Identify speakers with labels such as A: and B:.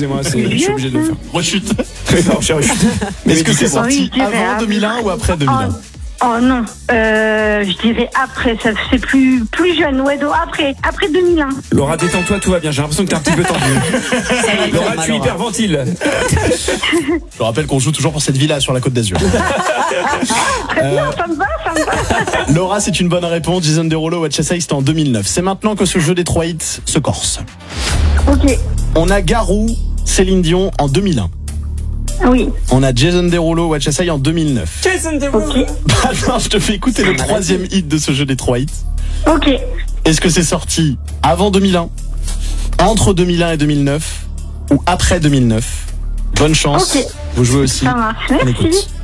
A: excusez-moi, je suis obligé de le faire.
B: Rechute.
A: Non, j'ai rechuté.
B: Mais est-ce que c'est
A: dites-moi.
B: sorti
C: Oui, je dirais
B: avant 2001 ou après 2001?
C: Oh non, je dirais après, ça c'est plus jeune, ouais, donc après 2001.
A: Laura, détends-toi, tout va bien. J'ai l'impression que t'es un petit peu tendue. Laura, tu hyperventiles.
B: Je rappelle qu'on joue toujours pour cette villa sur la Côte d'Azur.
C: Très bien, ça me va.
B: Laura, c'est une bonne réponse. Jason Derulo, What You Say, c'était en 2009. C'est maintenant que ce jeu des 3 hits se corse.
C: Ok,
B: On a Garou, Céline Dion en 2001.
C: oui,
B: On a Jason Derulo, What You Say en 2009.
C: ok,
B: Maintenant, je te fais écouter le 3e hit de ce jeu des 3 hits.
C: ok.
B: Est-ce que c'est sorti avant 2001, entre 2001 et 2009 ou après 2009? Bonne chance.
C: Ok.
B: Vous jouez aussi.
C: Ça marche,
B: On
C: merci.
B: écoute.